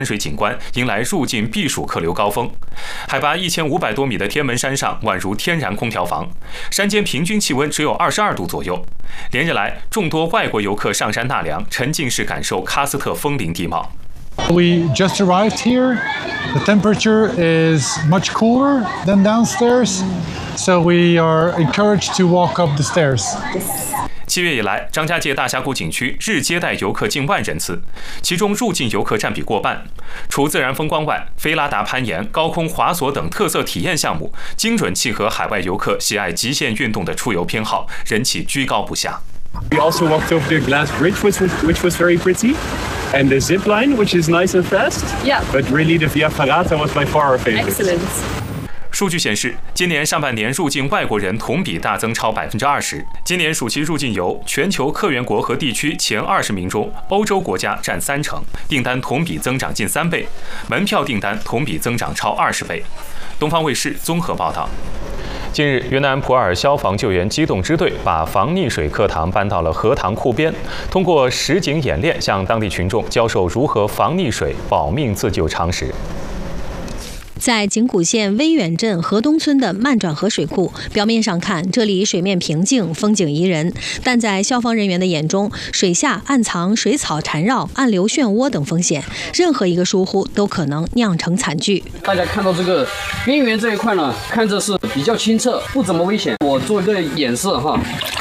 水景观迎来入境避暑客流高峰。海拔1500多米的天门山上宛如天然空调房，山间平均气温只有22度左右。连日来，众多外国游客上山纳凉，沉浸式感受喀斯特枫林地貌。 We just arrived here. The temperature is much cooler than downstairs, so we are encouraged to walk up the stairs. 7月以来，张家界大峡谷景区日接待游客近万人次，其中入境游客占比过半。除自然风光外，菲拉达攀岩、高空滑索等特色体验项目，精准契合海外游客喜爱极限运动的出游偏好，人气居高不下。 We also walked over the glass bridge, which was very pretty, and the zip line, which is nice and fast. Yeah. But really, the Via Ferrata was by far our favorite. Excellent. 数据显示，今年上半年入境外国人同比大增超20%。今年暑期入境游，全球客源国和地区前20名中，欧洲国家占30%，订单同比增长近3倍，门票订单同比增长超20倍。东方卫视综合报道。 近日，云南普洱消防救援机动支队把防溺水课堂搬到了荷塘库边，通过实景演练，向当地群众教授如何防溺水、保命自救常识。 在景谷县威远镇河东村的慢转河水库，表面上看这里水面平静，风景宜人，但在消防人员的眼中，水下暗藏水草缠绕、暗流漩涡等风险，任何一个疏忽都可能酿成惨剧。 大家看到这个边缘这一块呢，看着是比较清澈，不怎么危险。我做一个演示哈。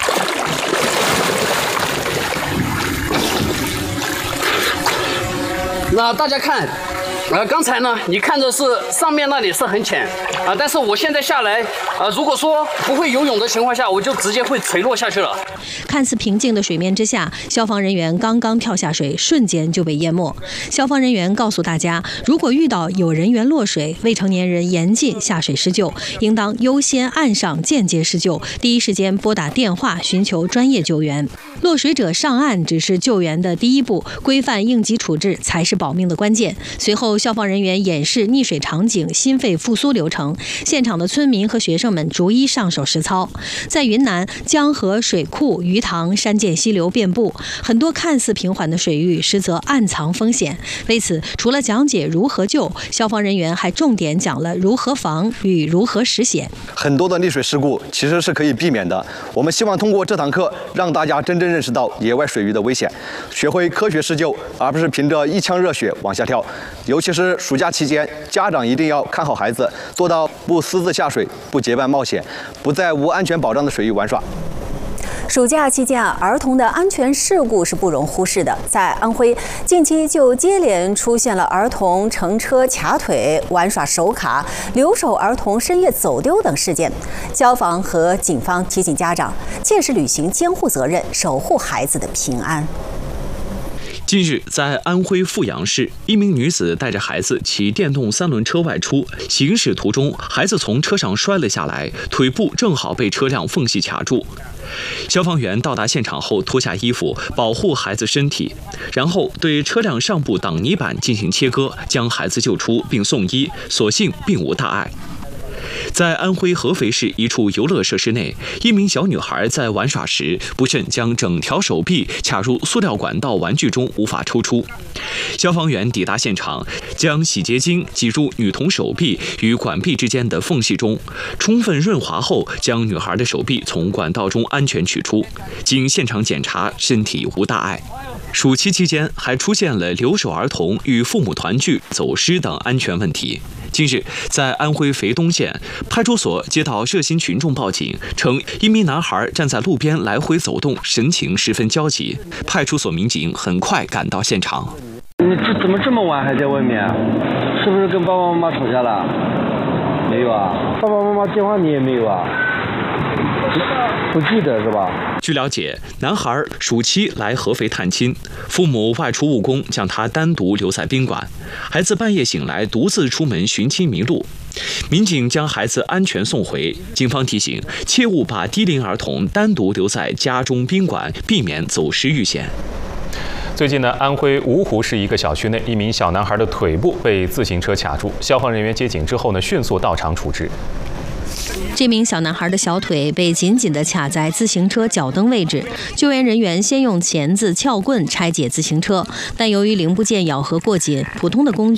那大家看，刚才呢，你看着是上面那里是很浅但是我现在下来，如果说不会游泳的情况下，我就直接会垂落下去了。 看似平静的水面之下，消防人员刚刚跳下水，瞬间就被淹没。消防人员告诉大家，如果遇到有人员落水，未成年人严禁下水施救，应当优先岸上间接施救，第一时间拨打电话寻求专业救援。落水者上岸只是救援的第一步，规范应急处置才是保命的关键。随后，消防人员演示溺水场景、心肺复苏流程，现场的村民和学生们逐一上手实操。在云南，江河、水库、鱼塘、山涧溪流遍布，很多看似平缓的水域，实则暗藏风险。为此，除了讲解如何救，消防人员还重点讲了如何防与如何识险。 很多的溺水事故其实是可以避免的。我们希望通过这堂课，让大家真正认识到野外水域的危险，学会科学施救，而不是凭着一腔热血往下跳。尤其是暑假期间，家长一定要看好孩子，做到不私自下水、不结伴冒险、不在无安全保障的水域玩耍。 暑假期间儿童的安全事故是不容忽视的。在安徽，近期就接连出现了儿童乘车卡腿、玩耍手卡、留守儿童深夜走丢等事件。消防和警方提醒家长，切实履行监护责任，守护孩子的平安。 近日，在安徽阜阳市，一名女子带着孩子骑电动3轮车外出，行驶途中，孩子从车上摔了下来，腿部正好被车辆缝隙卡住。消防员到达现场后，脱下衣服保护孩子身体，然后对车辆上部挡泥板进行切割，将孩子救出并送医，所幸并无大碍。 在安徽合肥市一处游乐设施内，一名小女孩在玩耍时不慎将整条手臂卡入塑料管道玩具中，无法抽出。消防员抵达现场，将洗洁精挤入女童手臂与管壁之间的缝隙中，充分润滑后，将女孩的手臂从管道中安全取出。经现场检查，身体无大碍。 暑期期间还出现了留守儿童与父母团聚、走失等安全问题。近日，在安徽肥东县派出所接到热心群众报警，称一名男孩站在路边来回走动，神情十分焦急。派出所民警很快赶到现场。 你怎么这么晚还在外面？是不是跟爸爸妈妈吵架了？没有啊，爸爸妈妈电话你也没有啊？ 不记得是吧？ 据了解，男孩暑期来合肥探亲，父母外出务工，将他单独留在宾馆。孩子半夜醒来，独自出门寻亲迷路。民警将孩子安全送回。警方提醒，切勿把低龄儿童单独留在家中宾馆，避免走失遇险。 最近呢，安徽芜湖市一个小区内，一名小男孩的腿部被自行车卡住，消防人员接警之后呢，迅速到场处置。 这名小男孩的小腿被紧紧地卡在自行车脚蹬位置，救援人员先用钳子、撬棍拆解自行车，但由于零部件咬合过紧，普通的工具